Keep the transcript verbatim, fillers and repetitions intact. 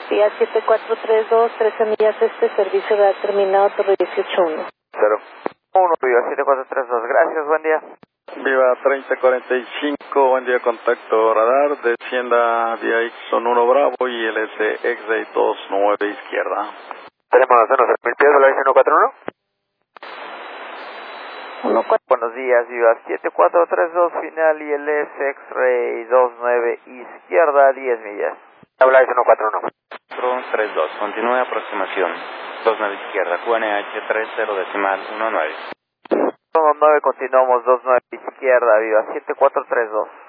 Vía siete cuatro tres dos, trece millas este, servicio de terminado Torre dieciocho uno. cero uno, Viva siete cuatro tres dos, gracias, buen día. Viva treinta cuarenta y cinco, buen día, contacto radar, descienda vía Ixon uno Bravo y L S Exit dos nueve izquierda. Tenemos unos mil pies de la uno cuatro uno. uno cuatro. Buenos días, Viva siete cuatro tres dos, final y L S X-Ray dos nueve izquierda, diez millas. Habla uno cuatro uno. cuatro tres dos, continúe aproximación, dos nueve izquierda, Q N H tres cero decimal uno nueve. uno nueve, continuamos dos nueve izquierda, Viva siete cuatro tres dos.